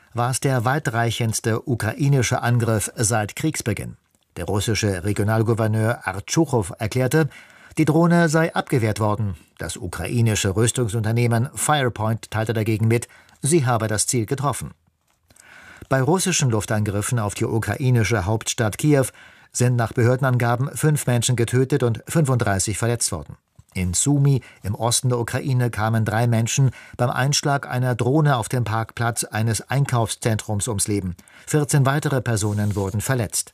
war es der weitreichendste ukrainische Angriff seit Kriegsbeginn. Der russische Regionalgouverneur Artschuchow erklärte, die Drohne sei abgewehrt worden. Das ukrainische Rüstungsunternehmen Firepoint teilte dagegen mit, sie habe das Ziel getroffen. Bei russischen Luftangriffen auf die ukrainische Hauptstadt Kiew sind nach Behördenangaben 5 Menschen getötet und 35 verletzt worden. In Sumy im Osten der Ukraine kamen 3 Menschen beim Einschlag einer Drohne auf dem Parkplatz eines Einkaufszentrums ums Leben. 14 weitere Personen wurden verletzt.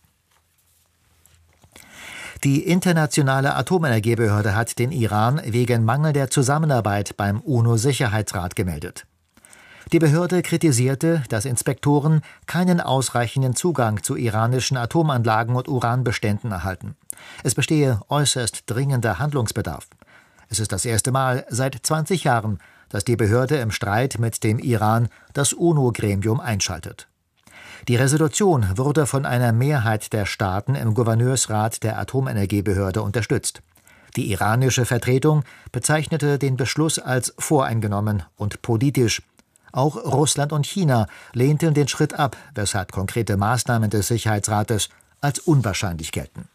Die Internationale Atomenergiebehörde hat den Iran wegen mangelnder Zusammenarbeit beim UNO-Sicherheitsrat gemeldet. Die Behörde kritisierte, dass Inspektoren keinen ausreichenden Zugang zu iranischen Atomanlagen und Uranbeständen erhalten. Es bestehe äußerst dringender Handlungsbedarf. Es ist das erste Mal seit 20 Jahren, dass die Behörde im Streit mit dem Iran das UNO-Gremium einschaltet. Die Resolution wurde von einer Mehrheit der Staaten im Gouverneursrat der Atomenergiebehörde unterstützt. Die iranische Vertretung bezeichnete den Beschluss als voreingenommen und politisch. Auch Russland und China lehnten den Schritt ab, weshalb konkrete Maßnahmen des Sicherheitsrates als unwahrscheinlich gelten.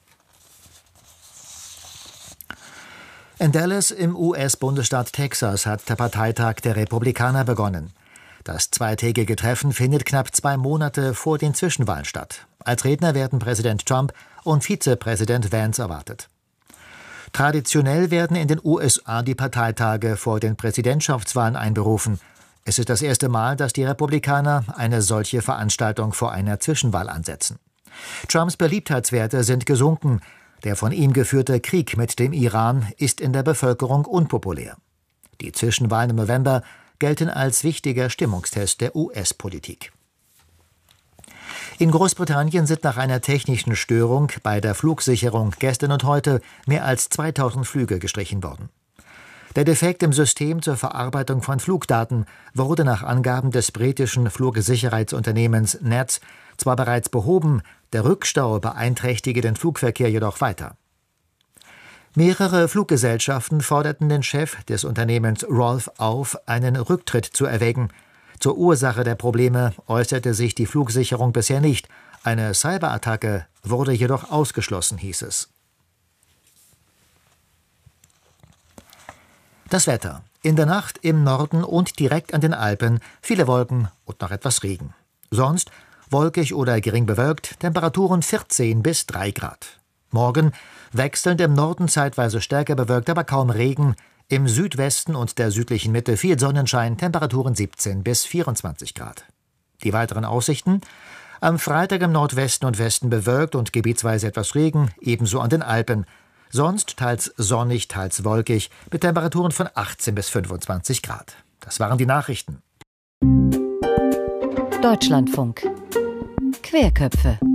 In Dallas im US-Bundesstaat Texas hat der Parteitag der Republikaner begonnen. Das zweitägige Treffen findet knapp 2 Monate vor den Zwischenwahlen statt. Als Redner werden Präsident Trump und Vizepräsident Vance erwartet. Traditionell werden in den USA die Parteitage vor den Präsidentschaftswahlen einberufen. Es ist das erste Mal, dass die Republikaner eine solche Veranstaltung vor einer Zwischenwahl ansetzen. Trumps Beliebtheitswerte sind gesunken. Der von ihm geführte Krieg mit dem Iran ist in der Bevölkerung unpopulär. Die Zwischenwahlen im November gelten als wichtiger Stimmungstest der US-Politik. In Großbritannien sind nach einer technischen Störung bei der Flugsicherung gestern und heute mehr als 2000 Flüge gestrichen worden. Der Defekt im System zur Verarbeitung von Flugdaten wurde nach Angaben des britischen Flugsicherheitsunternehmens NATS zwar bereits behoben, der Rückstau beeinträchtige den Flugverkehr jedoch weiter. Mehrere Fluggesellschaften forderten den Chef des Unternehmens Rolf auf, einen Rücktritt zu erwägen. Zur Ursache der Probleme äußerte sich die Flugsicherung bisher nicht. Eine Cyberattacke wurde jedoch ausgeschlossen, hieß es. Das Wetter. In der Nacht im Norden und direkt an den Alpen viele Wolken und noch etwas Regen. Sonst wolkig oder gering bewölkt, Temperaturen 14 bis 3 Grad. Morgen wechselnd im Norden zeitweise stärker bewölkt, aber kaum Regen. Im Südwesten und der südlichen Mitte viel Sonnenschein, Temperaturen 17 bis 24 Grad. Die weiteren Aussichten: am Freitag im Nordwesten und Westen bewölkt und gebietsweise etwas Regen, ebenso an den Alpen. Sonst teils sonnig, teils wolkig, mit Temperaturen von 18 bis 25 Grad. Das waren die Nachrichten. Deutschlandfunk. Querköpfe.